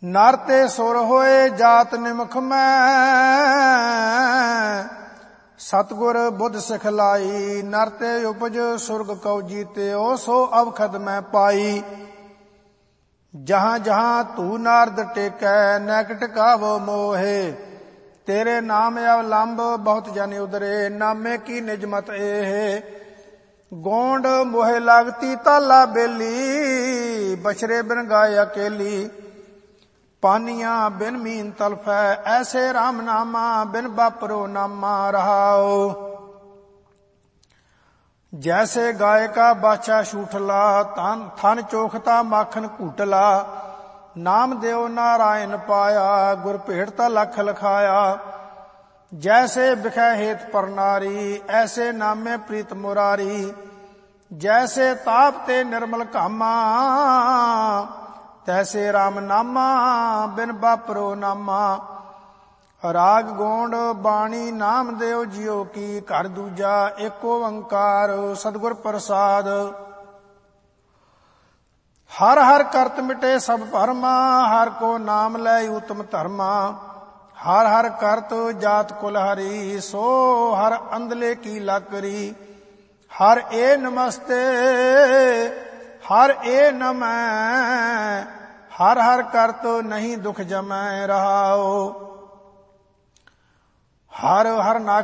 नर ते सुर होए जात निमख मैं, सतगुर बुध सिखलाई। नर ते उपज सुरग कौ जीते, ओ सो अवखद मैं पाई। जहाँ जहाँ तू नारद टेकै, नैक टिकावो मोहे। तेरे नाम अवलंब बहुत जन उदरे, नामे की निजमत एहे। गोंड मोहे लागती ताला बेली, बछरे बिन गाय अकेली। पानिया बिन मीन तलफै, ऐसे राम नामा बिन बापरो नामा रहाओ। जैसे गाय का बाछा शूठला, थन चोखता माखन कूटला। नाम देव नारायण पाया, गुर भेटता लख लखाया। जैसे बिखै हेत पर नारी, ऐसे नामे प्रीत मुरारी। जैसे ताप ते निर्मल कामा, तैसे राम नामा बिन बापरो नामा। राग गोंड बाणी नाम देव जियो की, घर दूजा एक ओंकार सतगुर प्रसाद। हर हर करत मिटे सब भरमा, हर को नाम लै उत्तम धर्मा। हर हर करत जात कुल हरी, सो हर अंधले की लाकरी। हर ए नमस्ते हर ए नमः, हर हर करत नहीं दुख जमै रहाओ। हर हर ना